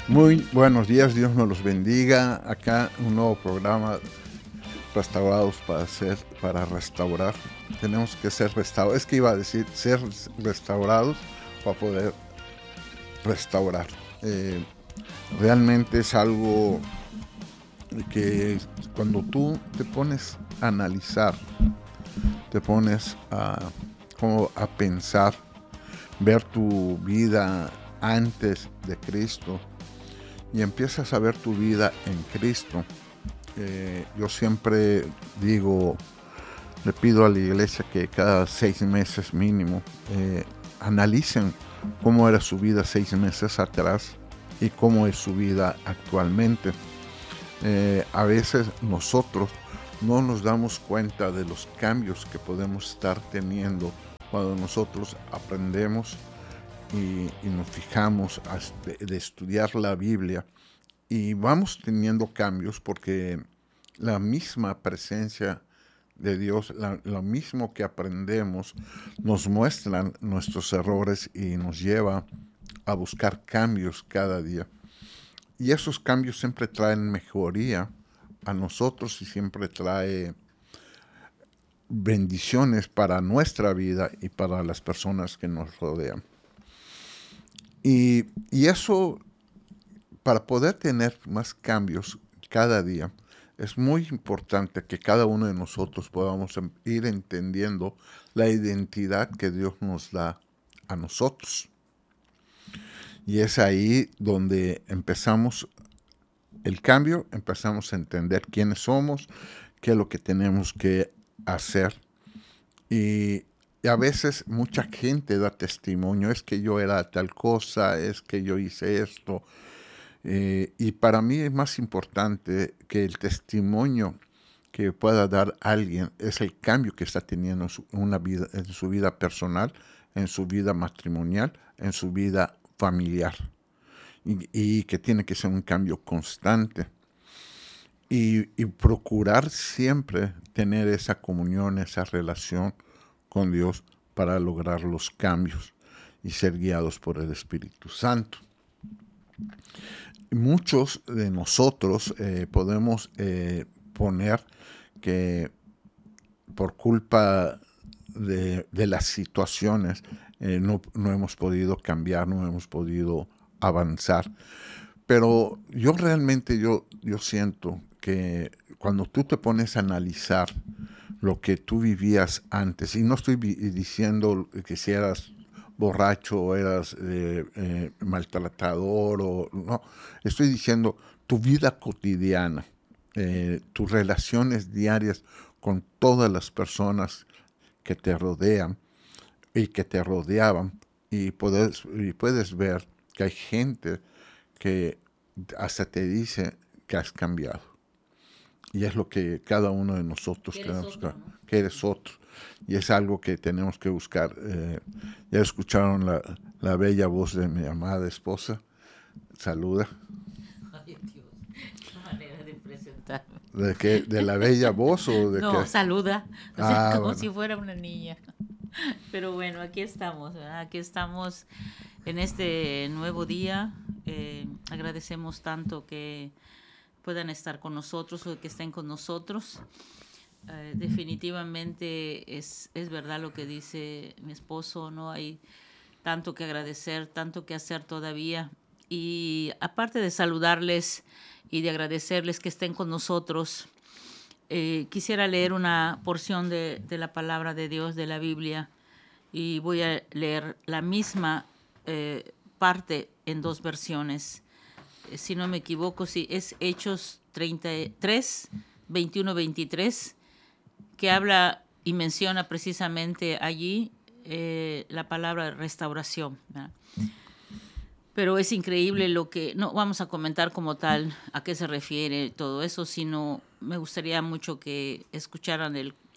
Muy buenos días, Dios nos los bendiga. Acá un nuevo programa, Restaurados para restaurar. Tenemos que ser restaurados. Es que iba a decir ser restaurados para poder restaurar. Eh, Realmente es algo que cuando tú te pones a analizar, te pones como a pensar, ver tu vida antes de Cristo y empiezas a ver tu vida en Cristo. Yo siempre digo, le pido a la iglesia que cada 6 meses mínimo analicen cómo era su vida 6 meses atrás y cómo es su vida actualmente. A veces nosotros no nos damos cuenta de los cambios que podemos estar teniendo cuando nosotros aprendemos y nos fijamos de estudiar la Biblia y vamos teniendo cambios porque la misma presencia de Dios, lo mismo que aprendemos, nos muestran nuestros errores y nos lleva a buscar cambios cada día. Y esos cambios siempre traen mejoría a nosotros y siempre trae bendiciones para nuestra vida y para las personas que nos rodean. Y eso, para poder tener más cambios cada día, es muy importante que cada uno de nosotros podamos ir entendiendo la identidad que Dios nos da a nosotros. Y es ahí donde empezamos el cambio, empezamos a entender quiénes somos, qué es lo que tenemos que hacer. Y a veces mucha gente da testimonio, es que yo era tal cosa, es que yo hice esto. Y para mí es más importante que el testimonio que pueda dar alguien es el cambio que está teniendo en su vida personal, en su vida matrimonial, en su vida familiar. Y que tiene que ser un cambio constante. Y procurar siempre tener esa comunión, esa relación con Dios para lograr los cambios y ser guiados por el Espíritu Santo. Muchos de nosotros podemos poner que por culpa de las situaciones no hemos podido cambiar, no hemos podido avanzar. Pero yo realmente yo siento que cuando tú te pones a analizar lo que tú vivías antes, y no estoy diciendo que si eras borracho o eras maltratador, o no, estoy diciendo tu vida cotidiana, tus relaciones diarias con todas las personas que te rodean y que te rodeaban, y puedes ver que hay gente que hasta te dice que has cambiado. Y es lo que cada uno de nosotros tenemos que buscar, que eres otro. Y es algo que tenemos que buscar. Ya escucharon la bella voz de mi amada esposa. Saluda. Ay, Dios, qué manera de presentarme. ¿De la bella voz o de No, qué? saluda, o sea, Ah, como bueno. si fuera una niña. Pero bueno, aquí estamos, ¿verdad? Aquí estamos en este nuevo día. Agradecemos tanto que puedan estar con nosotros o que estén con nosotros. Definitivamente es verdad lo que dice mi esposo, no hay tanto que agradecer, tanto que hacer todavía. Y aparte de saludarles y de agradecerles que estén con nosotros, quisiera leer una porción de la palabra de Dios, de la Biblia, y voy a leer la misma parte en dos versiones. Si no me equivoco, sí, es Hechos 33, 21-23, que habla y menciona precisamente allí la palabra restauración, ¿verdad? Pero es increíble lo que, no vamos a comentar como tal a qué se refiere todo eso, sino me gustaría mucho que escucharan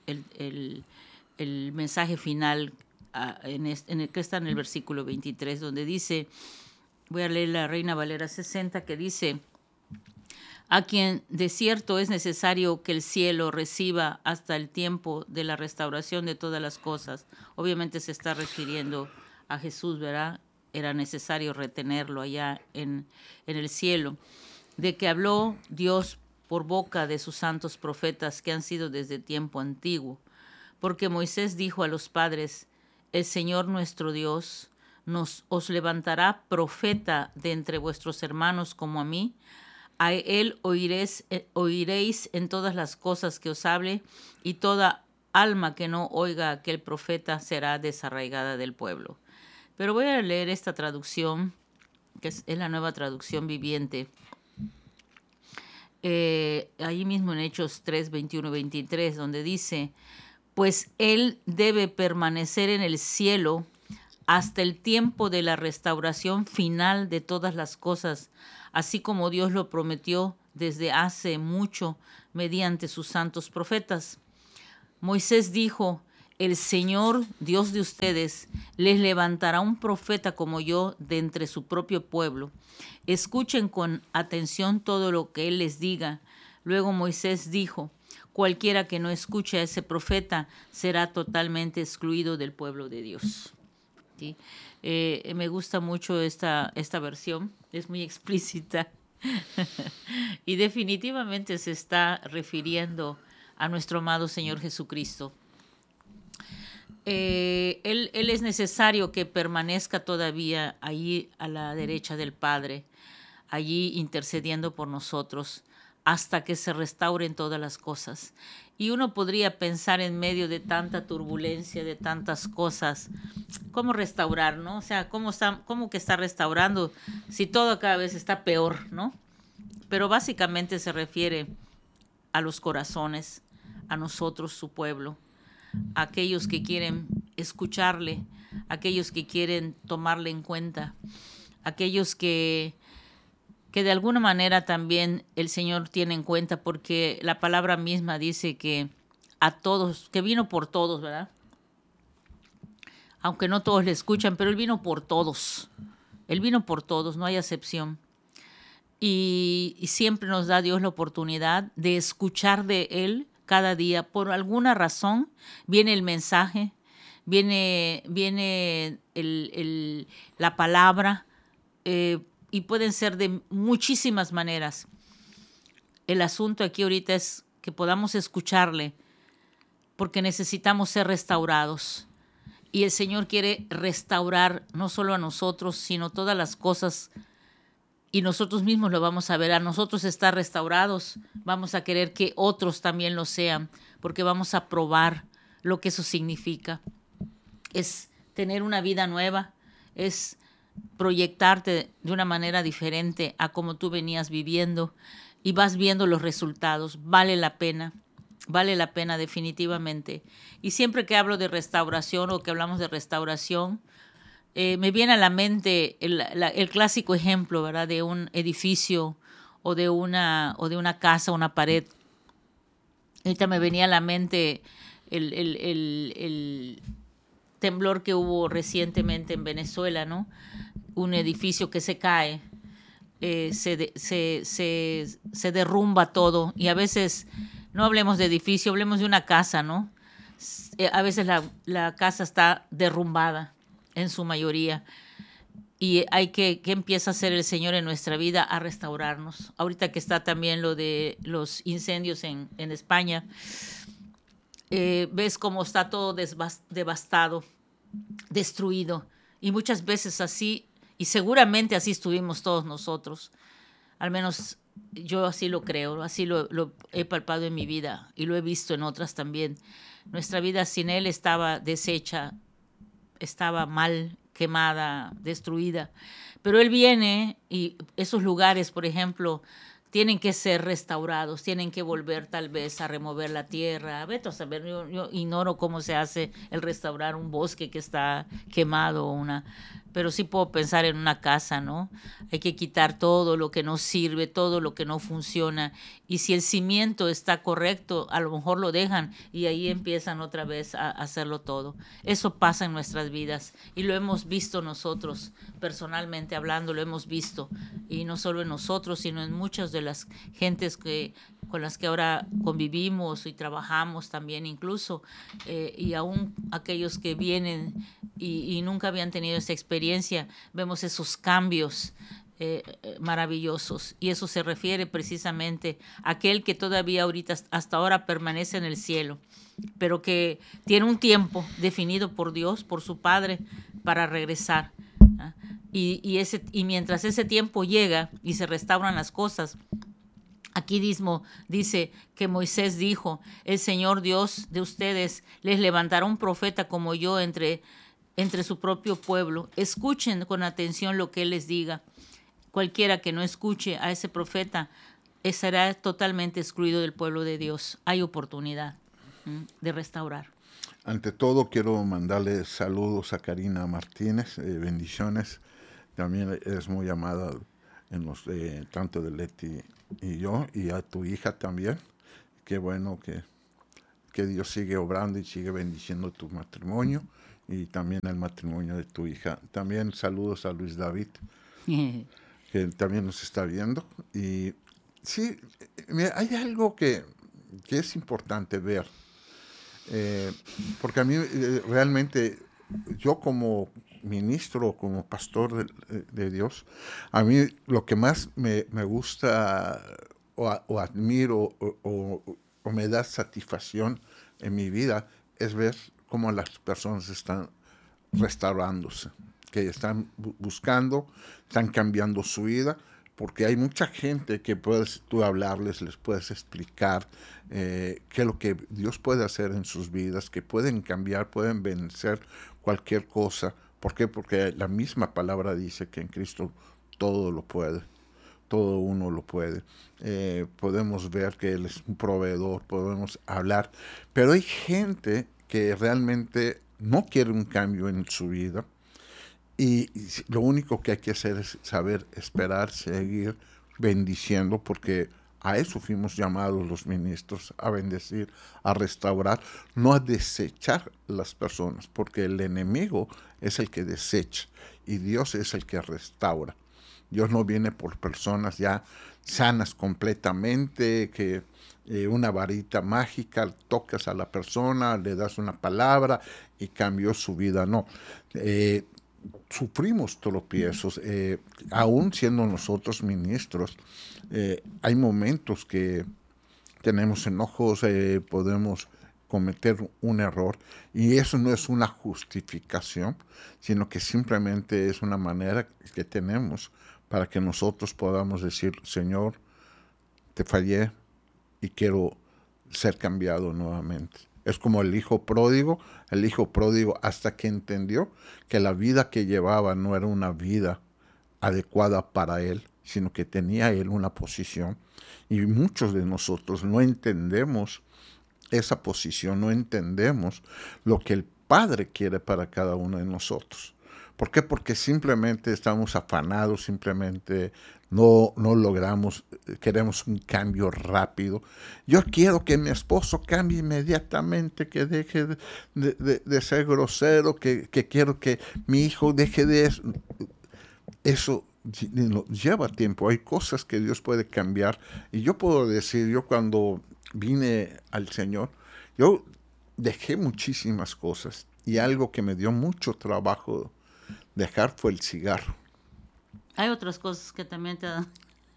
el mensaje final en el que está en el versículo 23, donde dice, voy a leer la Reina Valera 60, que dice, a quien de cierto es necesario que el cielo reciba hasta el tiempo de la restauración de todas las cosas. Obviamente se está refiriendo a Jesús, ¿verdad? era necesario retenerlo allá en el cielo, de que habló Dios por boca de sus santos profetas que han sido desde tiempo antiguo. Porque Moisés dijo a los padres: el Señor nuestro Dios os levantará profeta de entre vuestros hermanos como a mí. A él oiréis en todas las cosas que os hable, y toda alma que no oiga a aquel profeta será desarraigada del pueblo. Pero voy a leer esta traducción, que es la Nueva Traducción Viviente. Ahí mismo en Hechos 3, 21 y 23, donde dice: pues él debe permanecer en el cielo hasta el tiempo de la restauración final de todas las cosas, así como Dios lo prometió desde hace mucho mediante sus santos profetas. Moisés dijo: el Señor, Dios de ustedes, les levantará un profeta como yo de entre su propio pueblo. Escuchen con atención todo lo que él les diga. Luego Moisés dijo: cualquiera que no escuche a ese profeta será totalmente excluido del pueblo de Dios. ¿Sí? Me gusta mucho esta versión, es muy explícita y definitivamente se está refiriendo a nuestro amado Señor Jesucristo. Él es necesario que permanezca todavía allí a la derecha del Padre, allí intercediendo por nosotros, hasta que se restauren todas las cosas. Y uno podría pensar, en medio de tanta turbulencia, de tantas cosas, ¿cómo restaurar, no? O sea, ¿cómo que está restaurando si todo cada vez está peor, no? Pero básicamente se refiere a los corazones, a nosotros, su pueblo, a aquellos que quieren escucharle, a aquellos que quieren tomarle en cuenta, a aquellos que de alguna manera también el Señor tiene en cuenta, porque la palabra misma dice que a todos, que vino por todos, ¿verdad? Aunque no todos le escuchan, pero Él vino por todos. Él vino por todos, no hay excepción. Y siempre nos da Dios la oportunidad de escuchar de Él cada día. Por alguna razón viene el mensaje, viene la palabra, y pueden ser de muchísimas maneras. El asunto aquí ahorita es que podamos escucharle, porque necesitamos ser restaurados. Y el Señor quiere restaurar no solo a nosotros, sino todas las cosas. Y nosotros mismos lo vamos a ver. A nosotros estar restaurados, vamos a querer que otros también lo sean, porque vamos a probar lo que eso significa. Es tener una vida nueva, es proyectarte de una manera diferente a como tú venías viviendo, y vas viendo los resultados. Vale la pena definitivamente. Y siempre que hablo de restauración, o que hablamos de restauración, me viene a la mente el clásico ejemplo, ¿verdad?, de un edificio o de una casa, una pared. Ahorita me venía a la mente el temblor que hubo recientemente en Venezuela, ¿no? Un edificio que se cae, se derrumba todo, y a veces no hablemos de edificio, hablemos de una casa, ¿no? A veces la casa está derrumbada en su mayoría, y hay que empieza a hacer el Señor en nuestra vida a restaurarnos. Ahorita que está también lo de los incendios en España, ves cómo está todo devastado, destruido, y muchas veces así, y seguramente así estuvimos todos nosotros. Al menos yo así lo creo, así lo he palpado en mi vida, y lo he visto en otras también. Nuestra vida sin Él estaba deshecha, estaba mal, quemada, destruida. Pero Él viene, y esos lugares, por ejemplo, tienen que ser restaurados, tienen que volver tal vez a remover la tierra. Vete a saber, yo ignoro cómo se hace el restaurar un bosque que está quemado, pero sí puedo pensar en una casa, ¿no? Hay que quitar todo lo que no sirve, todo lo que no funciona. Y si el cimiento está correcto, a lo mejor lo dejan y ahí empiezan otra vez a hacerlo todo. Eso pasa en nuestras vidas y lo hemos visto nosotros, personalmente hablando, lo hemos visto. Y no solo en nosotros, sino en muchas de las gentes con las que ahora convivimos y trabajamos también incluso, y aún aquellos que vienen y nunca habían tenido esa experiencia, vemos esos cambios maravillosos. Y eso se refiere precisamente a aquel que todavía ahorita, hasta ahora, permanece en el cielo, pero que tiene un tiempo definido por Dios, por su Padre, para regresar. ¿Ah? Y mientras ese tiempo llega y se restauran las cosas, aquí mismo dice que Moisés dijo: el Señor Dios de ustedes les levantará un profeta como yo entre su propio pueblo. Escuchen con atención lo que Él les diga. Cualquiera que no escuche a ese profeta será totalmente excluido del pueblo de Dios. Hay oportunidad de restaurar. Ante todo, quiero mandarle saludos a Karina Martínez, bendiciones. También es muy amada en los, tanto de Leti y yo, y a tu hija también. Qué bueno que Dios sigue obrando y sigue bendiciendo tu matrimonio y también el matrimonio de tu hija. También saludos a Luis David, que también nos está viendo. Y sí, mira, hay algo que es importante ver, porque a mí realmente, yo como ministro, como pastor de Dios, a mí lo que más me gusta o admiro o me da satisfacción en mi vida es ver cómo las personas están restaurándose, que están buscando, están cambiando su vida, porque hay mucha gente que puedes tú hablarles, les puedes explicar qué es lo que Dios puede hacer en sus vidas, que pueden cambiar, pueden vencer cualquier cosa. ¿Por qué? Porque la misma palabra dice que en Cristo todo lo puede. Todo uno lo puede. Podemos ver que Él es un proveedor, podemos hablar, pero hay gente que realmente no quiere un cambio en su vida y lo único que hay que hacer es saber esperar, seguir bendiciendo, porque a eso fuimos llamados los ministros, a bendecir, a restaurar, no a desechar las personas, porque el enemigo es el que desecha y Dios es el que restaura. Dios no viene por personas ya sanas completamente, que una varita mágica, tocas a la persona, le das una palabra y cambió su vida. No. Sufrimos tropiezos, aún siendo nosotros ministros, hay momentos que tenemos enojos, podemos cometer un error, y eso no es una justificación, sino que simplemente es una manera que tenemos para que nosotros podamos decir: Señor, te fallé y quiero ser cambiado nuevamente. Es como el hijo pródigo hasta que entendió que la vida que llevaba no era una vida adecuada para él, sino que tenía él una posición. Y muchos de nosotros no entendemos esa posición, no entendemos lo que el Padre quiere para cada uno de nosotros. ¿Por qué? Porque simplemente estamos afanados, simplemente no logramos, queremos un cambio rápido. Yo quiero que mi esposo cambie inmediatamente, que deje de ser grosero, que quiero que mi hijo deje de eso. Eso lleva tiempo, hay cosas que Dios puede cambiar. Y yo puedo decir, yo cuando vine al Señor, yo dejé muchísimas cosas, y algo que me dio mucho trabajo dejar fue el cigarro. Hay otras cosas que también te dan.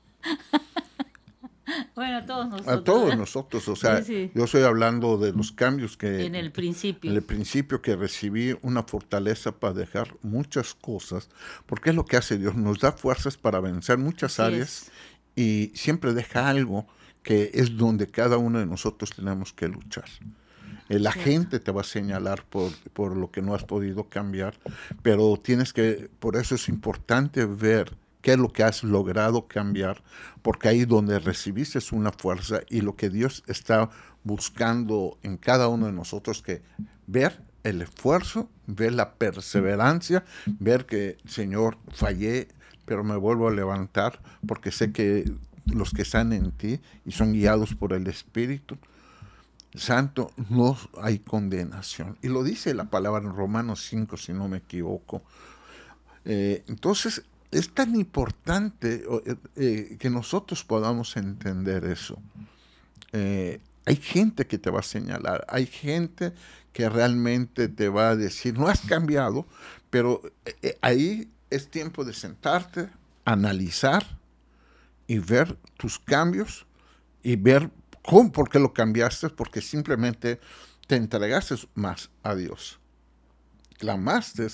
Bueno, a todos nosotros. A todos nosotros, o sea, sí. Yo estoy hablando de los cambios que en el principio. En el principio, que recibí una fortaleza para dejar muchas cosas, porque es lo que hace Dios, nos da fuerzas para vencer muchas áreas, y siempre deja algo que es donde cada uno de nosotros tenemos que luchar. La gente te va a señalar por lo que no has podido cambiar, pero por eso es importante ver qué es lo que has logrado cambiar, porque ahí donde recibiste una fuerza, y lo que Dios está buscando en cada uno de nosotros, que ver el esfuerzo, ver la perseverancia, ver que, Señor, fallé, pero me vuelvo a levantar, porque sé que los que están en ti y son guiados por el Espíritu Santo, no hay condenación. Y lo dice la palabra en Romanos 5, si no me equivoco. Entonces, es tan importante que nosotros podamos entender eso. hay gente que te va a señalar, hay gente que realmente te va a decir, no has cambiado, pero ahí es tiempo de sentarte, analizar y ver tus cambios y ver por qué lo cambiaste, porque simplemente te entregaste más a Dios. Clamaste,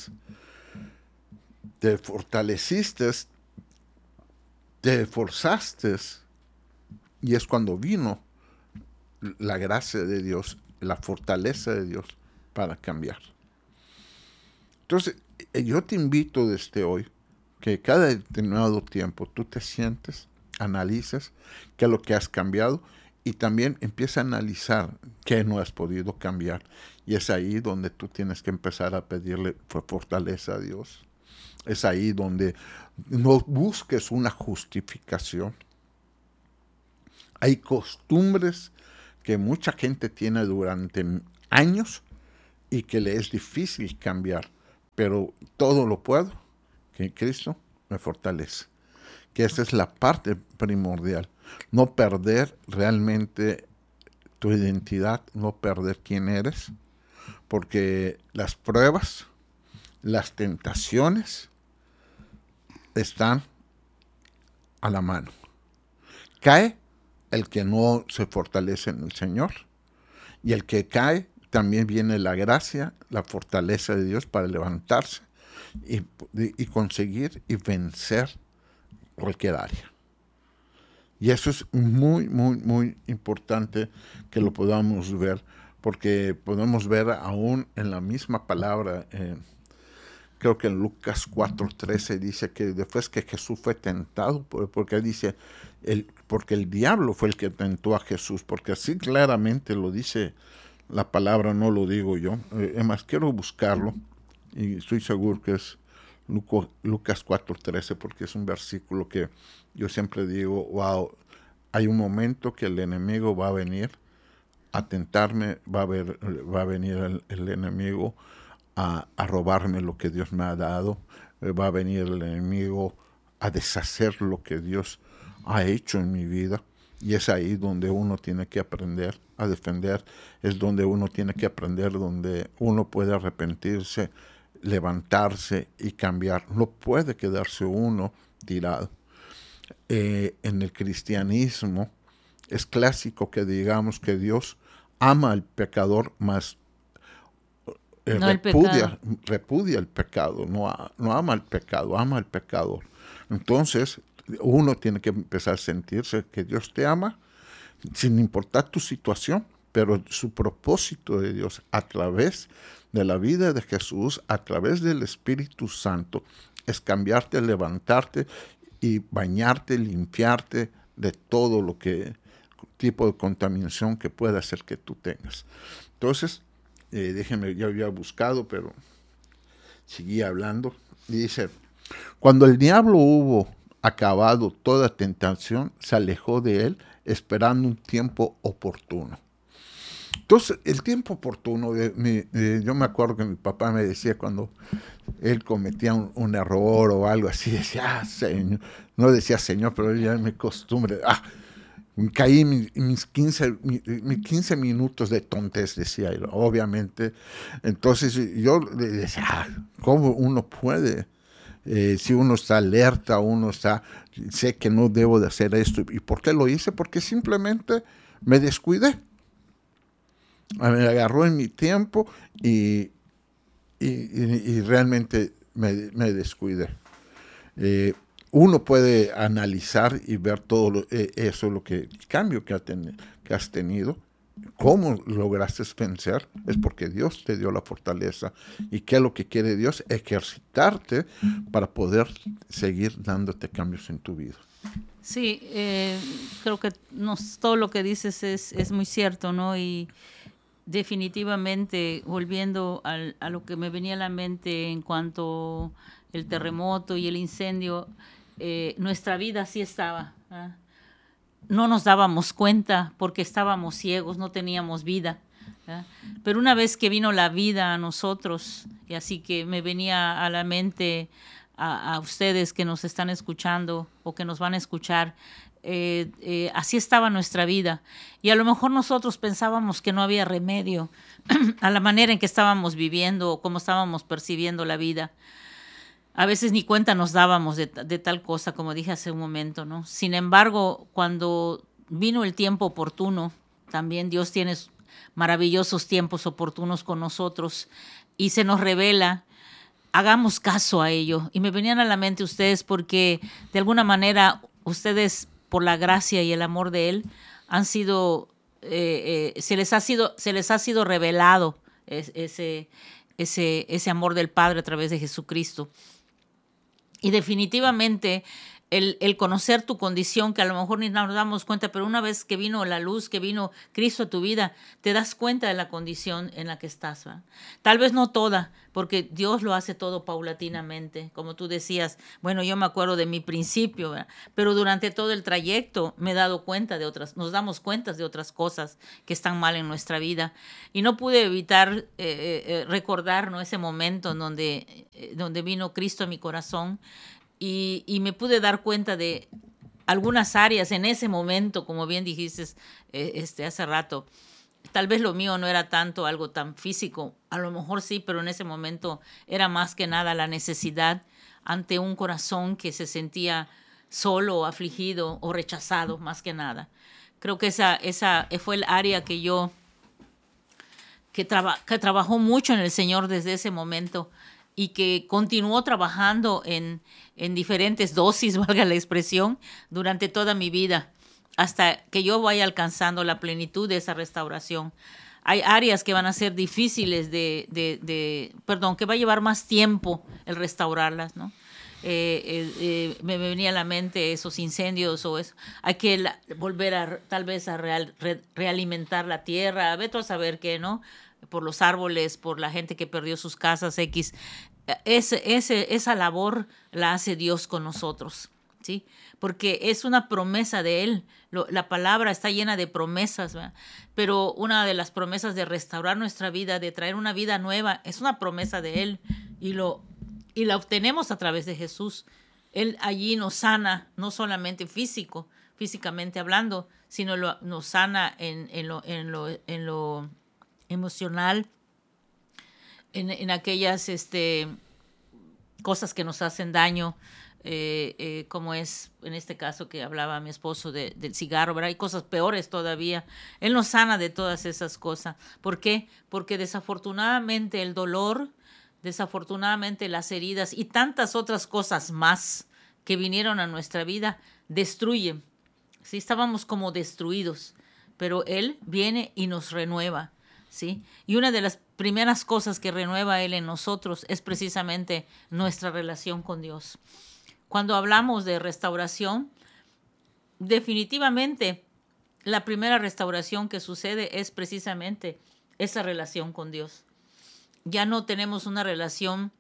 te fortaleciste, te esforzaste, y es cuando vino la gracia de Dios, la fortaleza de Dios para cambiar. Entonces, yo te invito desde hoy que cada determinado tiempo tú te sientes, analices qué es lo que has cambiado y también empieza a analizar qué no has podido cambiar. Y es ahí donde tú tienes que empezar a pedirle fortaleza a Dios. Es ahí donde no busques una justificación. Hay costumbres que mucha gente tiene durante años y que le es difícil cambiar, pero todo lo puedo, que Cristo me fortalece. Que esa es la parte primordial. No perder realmente tu identidad, no perder quién eres, porque las pruebas, las tentaciones están a la mano. Cae el que no se fortalece en el Señor, y el que cae también viene la gracia, la fortaleza de Dios para levantarse y conseguir y vencer cualquier área. Y eso es muy, muy, muy importante que lo podamos ver, porque podemos ver aún en la misma palabra, creo que en Lucas 4:13 dice que después que Jesús fue tentado, porque dice, porque el diablo fue el que tentó a Jesús, porque así claramente lo dice la palabra, no lo digo yo. Es más, quiero buscarlo y estoy seguro que es Lucas 4:13, porque es un versículo que yo siempre digo, wow, hay un momento que el enemigo va a venir a tentarme, va a venir el enemigo a robarme lo que Dios me ha dado, va a venir el enemigo a deshacer lo que Dios ha hecho en mi vida. Y es ahí donde uno tiene que aprender a defender, es donde uno tiene que aprender, donde uno puede arrepentirse, levantarse y cambiar. No puede quedarse uno tirado. En el cristianismo es clásico que digamos que Dios ama al pecador, mas No el pecado. repudia el pecado, no ama al pecado, ama al pecador. Entonces, uno tiene que empezar a sentirse que Dios te ama, sin importar tu situación, pero su propósito de Dios a través de la vida de Jesús, a través del Espíritu Santo, es cambiarte, levantarte y bañarte, limpiarte de todo lo que tipo de contaminación que pueda hacer que tú tengas. Entonces, déjenme, ya había buscado, pero seguí hablando. Y dice, cuando el diablo hubo acabado toda tentación, se alejó de él esperando un tiempo oportuno. Entonces, el tiempo oportuno, yo me acuerdo que mi papá me decía cuando él cometía un error o algo así, decía, Señor, no decía Señor, pero ya es mi costumbre, caí mis 15 minutos de tontez, decía él, obviamente. Entonces yo le decía, ¿cómo uno puede? Si uno está alerta, sé que no debo de hacer esto. ¿Y por qué lo hice? Porque simplemente me descuidé. Me agarró en mi tiempo y realmente me descuidé. Uno puede analizar y ver todo eso, el cambio que has tenido, cómo lograste vencer, es porque Dios te dio la fortaleza. ¿Y qué es lo que quiere Dios? Ejercitarte para poder seguir dándote cambios en tu vida. Sí, creo que todo lo que dices es muy cierto, ¿no? Y definitivamente, volviendo a lo que me venía a la mente en cuanto el terremoto y el incendio, nuestra vida así estaba. ¿Ah? No nos dábamos cuenta porque estábamos ciegos, no teníamos vida. ¿Ah? Pero una vez que vino la vida a nosotros, y así que me venía a la mente a ustedes que nos están escuchando o que nos van a escuchar. Así estaba nuestra vida. Y a lo mejor nosotros pensábamos que no había remedio a la manera en que estábamos viviendo o cómo estábamos percibiendo la vida. A veces ni cuenta nos dábamos de tal cosa, como dije hace un momento, ¿no? Sin embargo, cuando vino el tiempo oportuno, también Dios tiene maravillosos tiempos oportunos con nosotros y se nos revela. Hagamos caso a ello. Y me venían a la mente ustedes porque de alguna manera ustedes, por la gracia y el amor de Él, han sido, se les ha sido revelado ese amor del Padre a través de Jesucristo. Y definitivamente el conocer tu condición, que a lo mejor ni nos damos cuenta, pero una vez que vino la luz, que vino Cristo a tu vida, te das cuenta de la condición en la que estás, ¿verdad? Tal vez no toda, porque Dios lo hace todo paulatinamente. Como tú decías, bueno, yo me acuerdo de mi principio, ¿verdad? Pero durante todo el trayecto me he dado cuenta de otras, nos damos cuenta de otras cosas que están mal en nuestra vida. Y no pude evitar recordar, ¿no?, ese momento en donde vino Cristo a mi corazón. Y me pude dar cuenta de algunas áreas en ese momento, como bien dijiste hace rato. Tal vez lo mío no era tanto algo tan físico, a lo mejor sí, pero en ese momento era más que nada la necesidad ante un corazón que se sentía solo, afligido o rechazado, más que nada. Creo que esa fue el área que trabajó mucho en el Señor desde ese momento y que continuó trabajando en diferentes dosis, valga la expresión, durante toda mi vida, hasta que yo vaya alcanzando la plenitud de esa restauración. Hay áreas que van a ser difíciles que va a llevar más tiempo el restaurarlas, ¿no? Me venía a la mente esos incendios o eso. Hay que volver tal vez a realimentar la tierra, vete a saber qué, ¿no? Por los árboles, por la gente que perdió sus casas, X. Esa labor la hace Dios con nosotros, ¿sí? Porque es una promesa de Él. La palabra está llena de promesas, ¿verdad? Pero una de las promesas de restaurar nuestra vida, de traer una vida nueva, es una promesa de Él y la obtenemos a través de Jesús. Él allí nos sana, no solamente físicamente hablando, sino nos sana en lo emocional, en aquellas cosas que nos hacen daño, como es en este caso que hablaba mi esposo del cigarro, ¿verdad? Hay cosas peores todavía. Él nos sana de todas esas cosas. ¿Por qué? Porque desafortunadamente el dolor, desafortunadamente las heridas y tantas otras cosas más que vinieron a nuestra vida destruyen. Sí, estábamos como destruidos, pero Él viene y nos renueva, ¿sí? Y una de las primeras cosas que renueva Él en nosotros es precisamente nuestra relación con Dios. Cuando hablamos de restauración, definitivamente la primera restauración que sucede es precisamente esa relación con Dios. Ya no tenemos una relación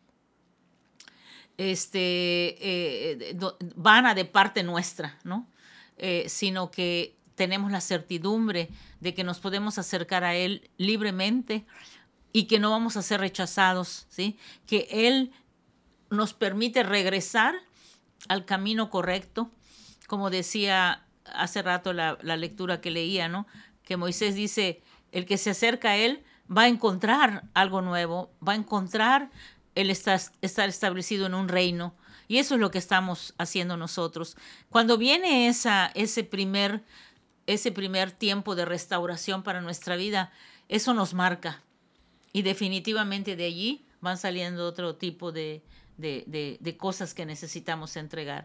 vana de parte nuestra, ¿no? Sino que tenemos la certidumbre de que nos podemos acercar a Él libremente y que no vamos a ser rechazados, ¿sí? Que Él nos permite regresar al camino correcto, como decía hace rato la lectura que leía, ¿no? Que Moisés dice, el que se acerca a Él va a encontrar algo nuevo, va a encontrar el estar establecido en un reino. Y eso es lo que estamos haciendo nosotros. Cuando viene ese primer tiempo de restauración para nuestra vida, eso nos marca. Y definitivamente de allí van saliendo otro tipo de cosas que necesitamos entregar.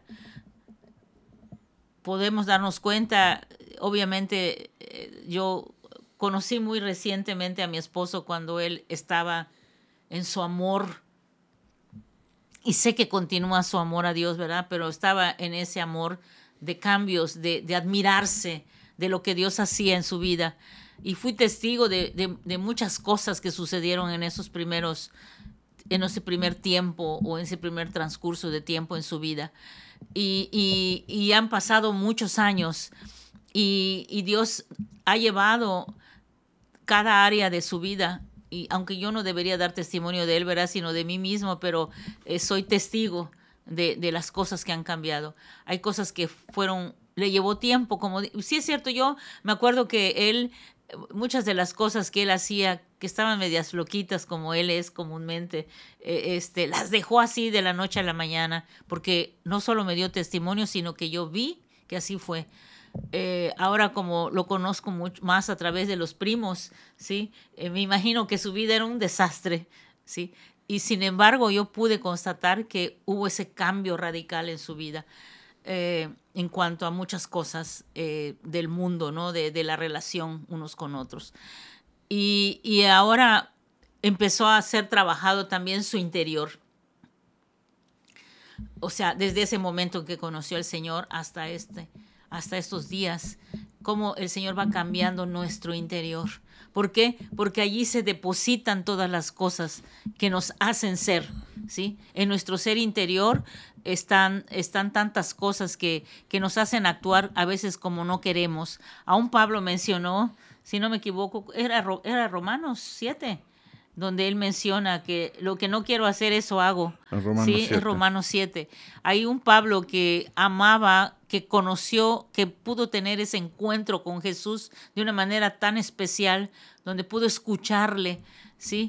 Podemos darnos cuenta, obviamente, yo conocí muy recientemente a mi esposo cuando él estaba en su amor, y sé que continúa su amor a Dios, ¿verdad? Pero estaba en ese amor de cambios, de admirarse de lo que Dios hacía en su vida. Y fui testigo de muchas cosas que sucedieron en ese primer tiempo o en ese primer transcurso de tiempo en su vida. Y han pasado muchos años y Dios ha llevado cada área de su vida. Y aunque yo no debería dar testimonio de Él, ¿verdad?, sino de mí mismo, pero soy testigo de las cosas que han cambiado. Hay cosas que le llevó tiempo, sí es cierto, yo me acuerdo que él, muchas de las cosas que él hacía, que estaban medias loquitas como él es comúnmente, las dejó así de la noche a la mañana, porque no solo me dio testimonio, sino que yo vi que así fue. Ahora como lo conozco mucho más a través de los primos, ¿sí? Me imagino que su vida era un desastre, ¿sí? Y sin embargo yo pude constatar que hubo ese cambio radical en su vida. En cuanto a muchas cosas del mundo, ¿no? De la relación unos con otros. Y ahora empezó a ser trabajado también su interior. O sea, desde ese momento en que conoció al Señor hasta estos días, cómo el Señor va cambiando nuestro interior. ¿Por qué? Porque allí se depositan todas las cosas que nos hacen ser, ¿sí? En nuestro ser interior están tantas cosas que nos hacen actuar a veces como no queremos. Aún Pablo mencionó, si no me equivoco, era Romanos 7, donde él menciona que lo que no quiero hacer, eso hago. Sí, es Romanos 7. Hay un Pablo que amaba, que conoció, que pudo tener ese encuentro con Jesús de una manera tan especial, donde pudo escucharle, ¿sí?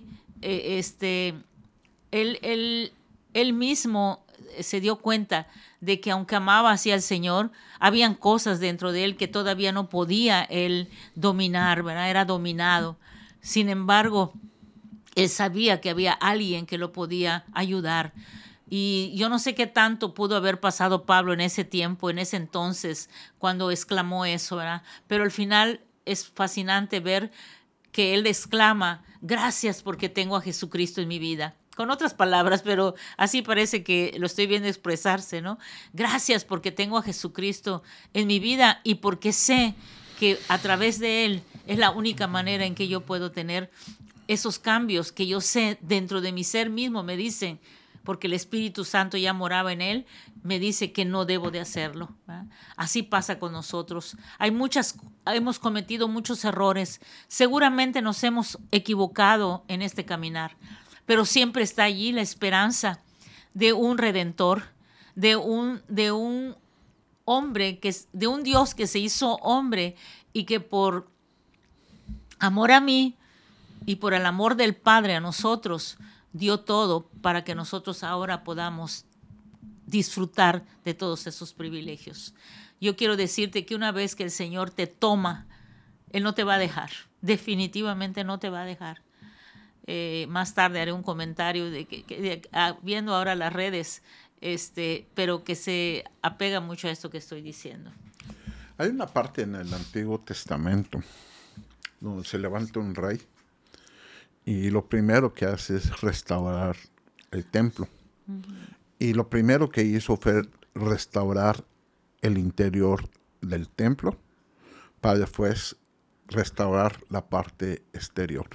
Él mismo se dio cuenta de que aunque amaba hacia el Señor, habían cosas dentro de él que todavía no podía él dominar, ¿verdad? Era dominado. Sin embargo, él sabía que había alguien que lo podía ayudar. Y yo no sé qué tanto pudo haber pasado Pablo en ese tiempo, en ese entonces, cuando exclamó eso, ¿verdad? Pero al final es fascinante ver que él exclama, gracias porque tengo a Jesucristo en mi vida. Con otras palabras, pero así parece que lo estoy viendo expresarse, ¿no? Gracias porque tengo a Jesucristo en mi vida y porque sé que a través de él es la única manera en que yo puedo tener esos cambios que yo sé dentro de mi ser mismo, me dicen, porque el Espíritu Santo ya moraba en él, me dice que no debo de hacerlo, ¿verdad? Así pasa con nosotros. Hemos cometido muchos errores, seguramente nos hemos equivocado en este caminar, pero siempre está allí la esperanza de un Redentor, de un hombre, de un Dios que se hizo hombre y que por amor a mí y por el amor del Padre a nosotros, dio todo para que nosotros ahora podamos disfrutar de todos esos privilegios. Yo quiero decirte que una vez que el Señor te toma, Él no te va a dejar. Definitivamente no te va a dejar. Más tarde haré un comentario viendo ahora las redes, pero que se apega mucho a esto que estoy diciendo. Hay una parte en el Antiguo Testamento donde se levanta un rey y lo primero que hace es restaurar el templo. Uh-huh. Y lo primero que hizo fue restaurar el interior del templo para después restaurar la parte exterior.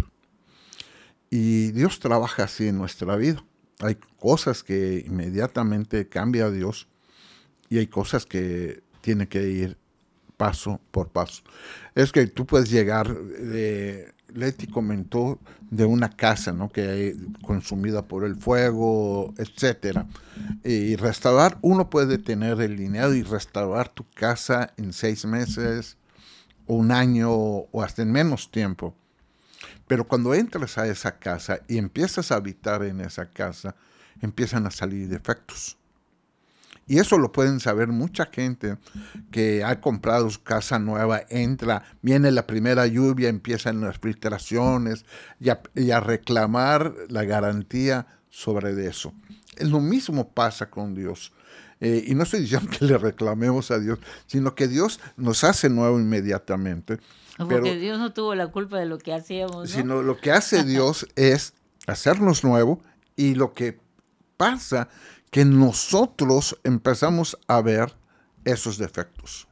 Y Dios trabaja así en nuestra vida. Hay cosas que inmediatamente cambia a Dios y hay cosas que tiene que ir paso por paso. Es que tú puedes llegar, Leti comentó de una casa, ¿no? Que consumida por el fuego, etcétera. Y restaurar, uno puede tener el dinero y restaurar tu casa en 6 meses, o 1 año, o hasta en menos tiempo. Pero cuando entras a esa casa y empiezas a habitar en esa casa, empiezan a salir defectos. Y eso lo pueden saber mucha gente que ha comprado su casa nueva, viene la primera lluvia, empiezan las filtraciones y a reclamar la garantía sobre eso. Lo mismo pasa con Dios. Y no estoy diciendo que le reclamemos a Dios, sino que Dios nos hace nuevo inmediatamente. Porque Dios no tuvo la culpa de lo que hacíamos, ¿no? Sino lo que hace Dios es hacernos nuevo, y lo que pasa que nosotros empezamos a ver esos defectos.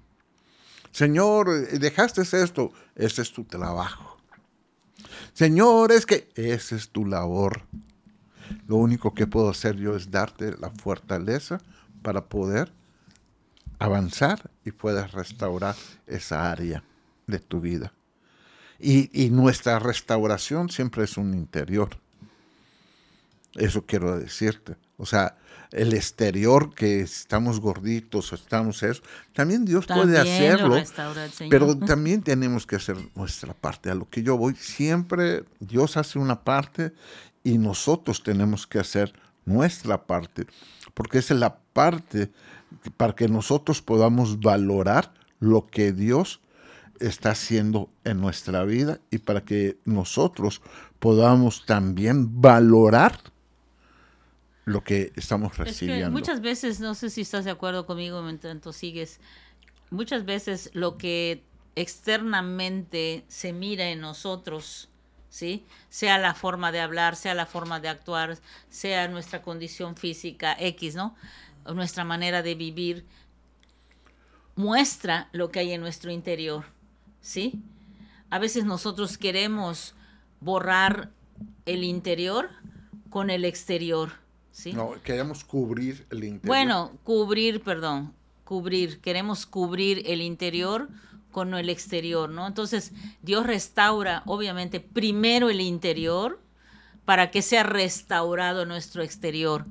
Señor, dejaste esto, ese es tu trabajo. Señor, es que esa es tu labor. Lo único que puedo hacer yo es darte la fortaleza para poder avanzar y puedas restaurar esa área de tu vida. Y nuestra restauración siempre es un interior. Eso quiero decirte. O sea, el exterior, que estamos gorditos o estamos eso, también Dios puede También lo hacerlo, restaura el Señor. pero también tenemos que hacer nuestra parte. A lo que yo voy, siempre Dios hace una parte y nosotros tenemos que hacer nuestra parte, porque esa es la parte para que nosotros podamos valorar lo que Dios está haciendo en nuestra vida y para que nosotros podamos también valorar lo que estamos Es que recibiendo. muchas veces, no sé si estás de acuerdo conmigo mientras tanto sigues, muchas veces lo que externamente se mira en nosotros, ¿sí? Sea la forma de hablar, sea la forma de actuar, sea nuestra condición física X, ¿no? O nuestra manera de vivir, muestra lo que hay en nuestro interior, ¿sí? A veces nosotros queremos borrar el interior con el exterior, ¿sí? No, queremos cubrir el interior. Bueno, cubrir, queremos cubrir el interior con el exterior, ¿no? Entonces, Dios restaura, obviamente, primero el interior para que sea restaurado nuestro exterior.